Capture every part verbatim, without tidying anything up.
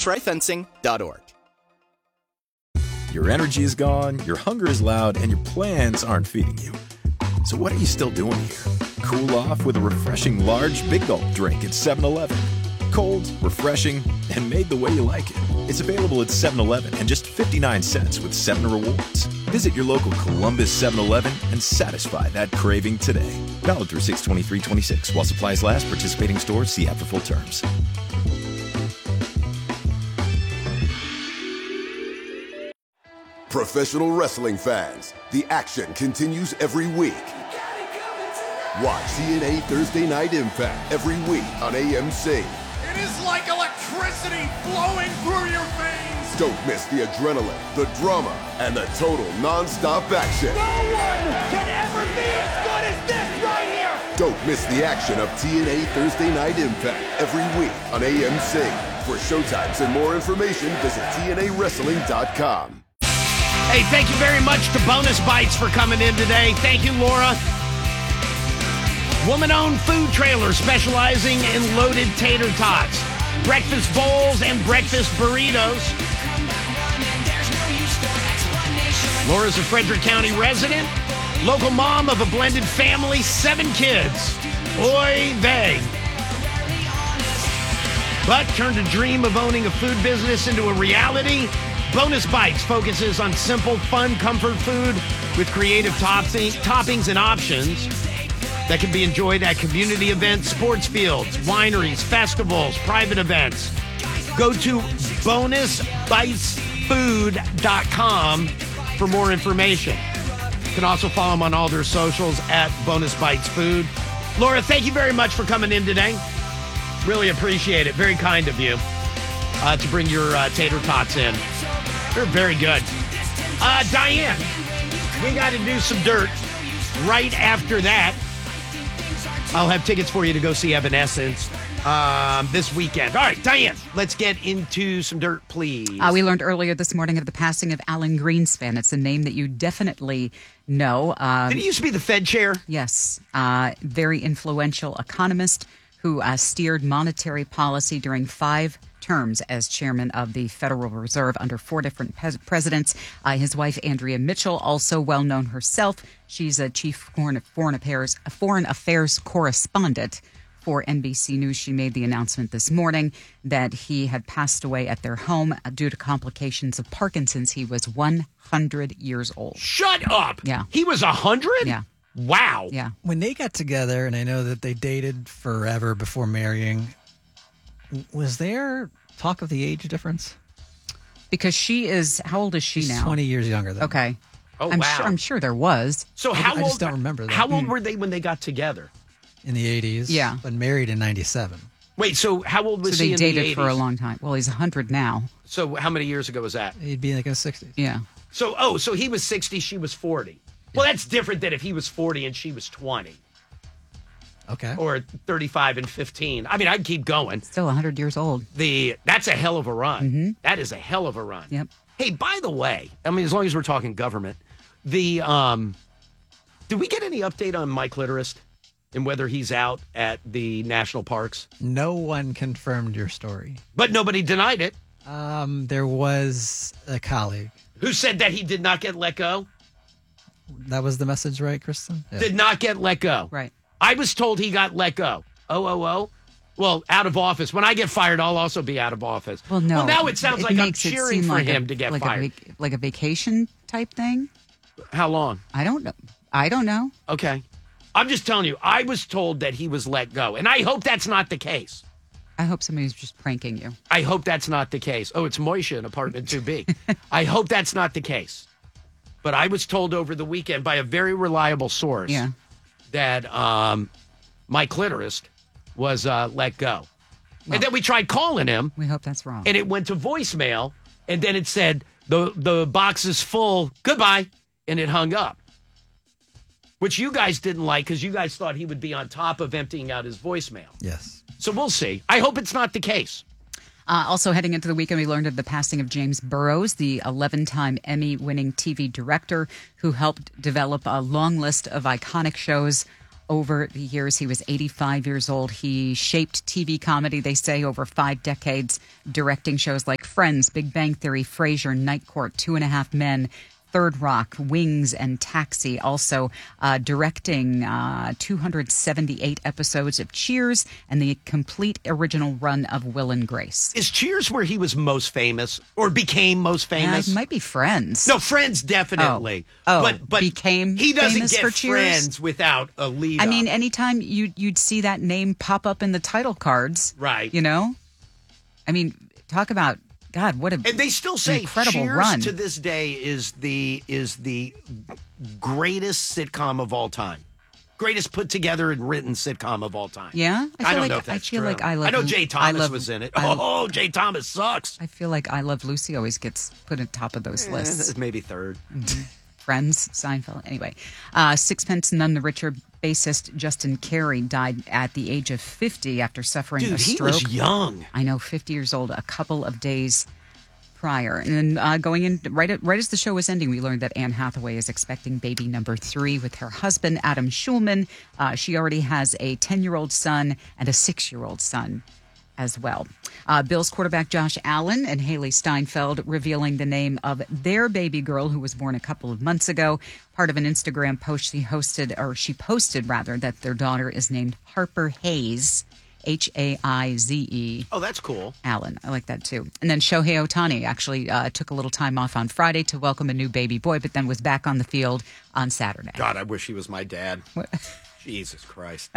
try fencing dot org. Your energy is gone, your hunger is loud, and your plans aren't feeding you. So what are you still doing here? Cool off with a refreshing large Big Gulp drink at seven eleven. Cold, refreshing, and made the way you like it. It's available at seven eleven and just fifty-nine cents with seven Rewards. Visit your local Columbus seven eleven and satisfy that craving today. Valid through six twenty-three twenty-six. While supplies last, participating stores see app for full terms. Professional wrestling fans, the action continues every week. Watch T N A Thursday Night Impact every week on A M C. It is like electricity flowing through your veins. Don't miss the adrenaline, the drama, and the total non-stop action. No one can ever be as good as this right here. Don't miss the action of T N A Thursday Night Impact every week on A M C. For showtimes and more information, visit T N A wrestling dot com. Hey, thank you very much to Bonus Bites for coming in today. Thank you, Laura. Woman-owned food trailer specializing in loaded tater tots, breakfast bowls, and breakfast burritos. Laura's a Frederick County resident, local mom of a blended family, seven kids. Oy vey. But turned a dream of owning a food business into a reality. Bonus Bites focuses on simple, fun, comfort food with creative topping, toppings and options that can be enjoyed at community events, sports fields, wineries, festivals, private events. Go to bonus bites food dot com for more information. You can also follow them on all their socials at Bonus Bites Food. Laura, thank you very much for coming in today. Really appreciate it. Very kind of you uh, to bring your uh, tater tots in. They're very good. Uh, Diane, we got to do some dirt right after that. I'll have tickets for you to go see Evanescence um, this weekend. All right, Diane, let's get into some dirt, please. Uh, we learned earlier this morning of the passing of Alan Greenspan. It's a name that you definitely know. Um, Did he used to be the Fed chair? Yes. Uh, very influential economist who uh, steered monetary policy during five terms as chairman of the Federal Reserve under four different pes- presidents. Uh, his wife, Andrea Mitchell, also well known herself. She's a chief foreign, foreign affairs foreign affairs correspondent for N B C News. She made the announcement this morning that he had passed away at their home due to complications of Parkinson's. He was one hundred years old. Shut up! Yeah. He was one hundred? Yeah. Wow. Yeah. When they got together, and I know that they dated forever before marrying, was there talk of the age difference? Because she is, how old is she She's now? twenty years younger than Okay. me. Oh, I'm wow. Sure, I'm sure there was. So I- how I old? just don't remember that. How old Mm. were they when they got together? In the eighties. Yeah. But married in ninety-seven. Wait, so how old was So he they in dated the eighties? for a long time. Well, he's one hundred now. So how many years ago was that? He'd be like in his sixties. Yeah. So, oh, so he was sixty, she was forty. Well, that's different than if he was forty and she was twenty. Okay. Or thirty-five and fifteen. I mean, I'd keep going. Still one hundred years old. The That's a hell of a run. Mm-hmm. That is a hell of a run. Yep. Hey, by the way, I mean, as long as we're talking government, the um, did we get any update on Mike Litterist and whether he's out at the national parks? No one confirmed your story. But nobody denied it. Um, there was a colleague. Who said that he did not get let go? That was the message, right, Kristen? Yeah. Did not get let go. Right. I was told he got let go. Oh, oh, oh. Well, out of office. When I get fired, I'll also be out of office. Well, no. Well, now it sounds like I'm makes it cheering seem for like him a, to get like fired. A vac- like a vacation type thing? How long? I don't know. I don't know. Okay. I'm just telling you, I was told that he was let go. And I hope that's not the case. I hope somebody's just pranking you. I hope that's not the case. Oh, it's Moisha in apartment two B. I hope that's not the case. But I was told over the weekend by a very reliable source Yeah. that um, Mike Litterist was uh, let go. Well, and then we tried calling him, We hope that's wrong. and it went to voicemail, and then it said, the, the box is full, goodbye, and it hung up. Which you guys didn't like because you guys thought he would be on top of emptying out his voicemail. Yes. So we'll see. I hope it's not the case. Uh, also, heading into the weekend, we learned of the passing of James Burrows, the eleven-time Emmy-winning T V director who helped develop a long list of iconic shows over the years. He was eighty-five years old. He shaped T V comedy, they say, over five decades, directing shows like Friends, Big Bang Theory, Frasier, Night Court, Two and a Half Men, Third Rock, Wings, and Taxi. Also uh, directing uh, two hundred seventy-eight episodes of Cheers and the complete original run of Will and Grace. Is Cheers where he was most famous or became most famous? Uh, it might be Friends. No, Friends definitely. Oh, oh but but became he doesn't famous get for Cheers? Friends without a lead. I mean, anytime you, you'd see that name pop up in the title cards. Right. You know? I mean, talk about, God, what a and they still say incredible Cheers run. to this day is the is the greatest sitcom of all time. Greatest put together and written sitcom of all time. Yeah? I, I, feel don't like, know if that's I feel true. like I love I know Jay Thomas I love, was in it. I, Oh, Jay Thomas sucks. I feel like I Love Lucy always gets put at top of those lists. Eh, maybe third. Friends, Seinfeld. Anyway, uh, Sixpence None the Richer bassist Justin Carey died at the age of fifty after suffering Dude, a he stroke. was young. I know, fifty years old, a couple of days prior. And then uh, going in, right, at, right as the show was ending, we learned that Anne Hathaway is expecting baby number three with her husband, Adam Schulman. Uh, she already has a ten-year-old son and a six-year-old son as well. Uh, Bills quarterback Josh Allen and Haley Steinfeld revealing the name of their baby girl who was born a couple of months ago. Part of an Instagram post she hosted, or she posted rather, that their daughter is named Harper Hayes, H A I Z E. Oh, that's cool. Allen. I like that too. And then Shohei Ohtani actually uh, took a little time off on Friday to welcome a new baby boy, but then was back on the field on Saturday. God, I wish he was my dad. Jesus Christ.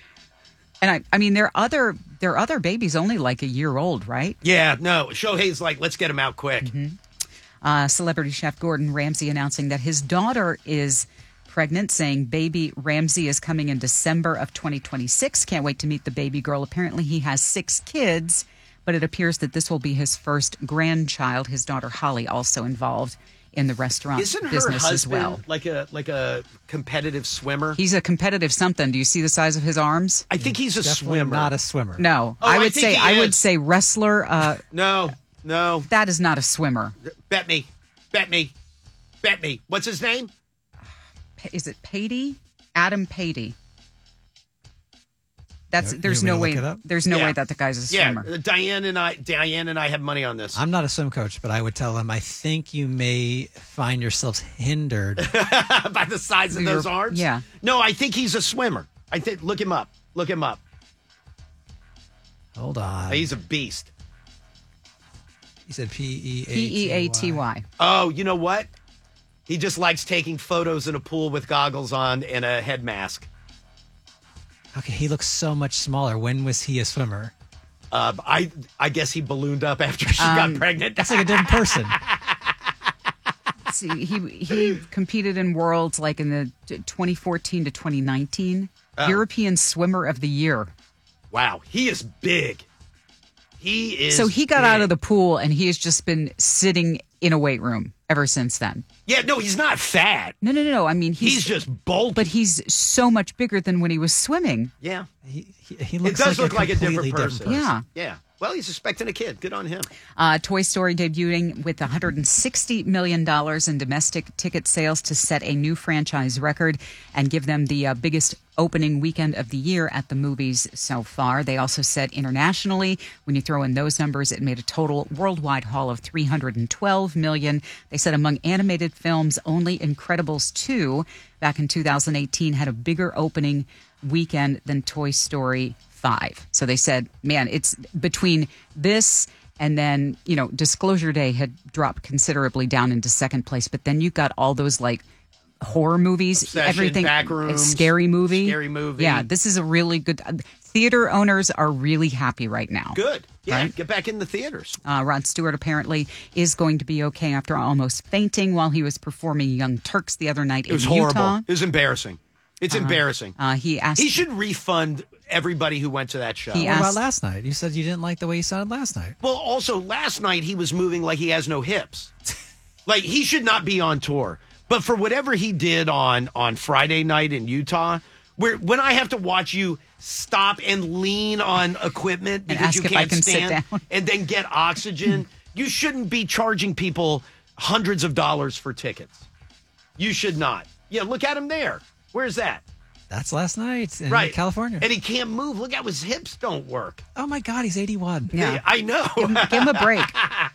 And I, I mean, their other their other baby's only like a year old, right? Yeah, no. Shohei's like, let's get him out quick. Mm-hmm. Uh, celebrity chef Gordon Ramsay announcing that his daughter is pregnant, saying baby Ramsay is coming in December of twenty twenty-six. Can't wait to meet the baby girl. Apparently he has six kids, but it appears that this will be his first grandchild. His daughter Holly also involved in the restaurant Isn't her business husband as well. like a like a competitive swimmer? He's a competitive something. Do you see the size of his arms? I think he's a Definitely swimmer. not a swimmer. No, Oh, I I would think say he I would is. say wrestler. Uh, No, no. that is not a swimmer. Bet me. Bet me. Bet me. What's his name? Is it Patey? Adam Patey. That's You- there's you no want me way. to look it up? There's no Yeah. way that the guy's a Yeah, swimmer. uh, Diane and I. Diane and I have money on this. I'm not a swim coach, but I would tell them I think you may find yourselves hindered. By the size of You're- those arms. yeah. No, I think he's a swimmer. I think. Look him up. Look him up. Hold on. He's a beast. He said P E A T Y. P E A T Y. Oh, you know what? He just likes taking photos in a pool with goggles on and a head mask. Okay, he looks so much smaller. When was he a swimmer? Uh, I I guess he ballooned up after she got pregnant. That's like a different person. See, he he competed in worlds like in the twenty fourteen to twenty nineteen European Swimmer of the Year. Wow, he is big. He is. So he got out big. of the pool and he has just been sitting in a weight room ever since then. Yeah, no, he's not fat. No, no, no, no. I mean, he's, He's just bulky. but he's so much bigger than when he was swimming. Yeah, He, he, he it looks does like look like a completely different person. Yeah. Yeah. Well, he's expecting a kid. Good on him. Uh, Toy Story debuting with one hundred sixty million dollars in domestic ticket sales to set a new franchise record and give them the uh, biggest opening weekend of the year at the movies so far. They also said internationally, when you throw in those numbers, it made a total worldwide haul of three hundred twelve million dollars. They said among animated films, only Incredibles two back in two thousand eighteen had a bigger opening weekend than Toy Story five. So they said, man, it's between this and then, you know, Disclosure Day had dropped considerably down into second place. But then you got all those like horror movies, Obsession, everything, Backrooms, a scary movie. Scary Movie. Yeah, this is a really good. Uh, theater owners are really happy right now. Good. Yeah, Right? get back in the theaters. Uh, Rod Stewart apparently is going to be okay after almost fainting while he was performing Young Turks the other night It was in horrible. Utah. It was embarrassing. It's embarrassing. Uh, he asked. He should refund everybody who went to that show. He What about asked- last night? You said you didn't like the way he sounded last night. Well, also last night he was moving like he has no hips. Like he should not be on tour. But for whatever he did on on Friday night in Utah, where when I have to watch you stop and lean on equipment because ask you if I can't can sit stand down. and then get oxygen, you shouldn't be charging people hundreds of dollars for tickets. You should not. Yeah, look at him there. Where's that? That's last night in right. California. And he can't move. Look how his hips don't work. Oh, my God, he's eighty-one. Yeah. I know. Give him, give him a break.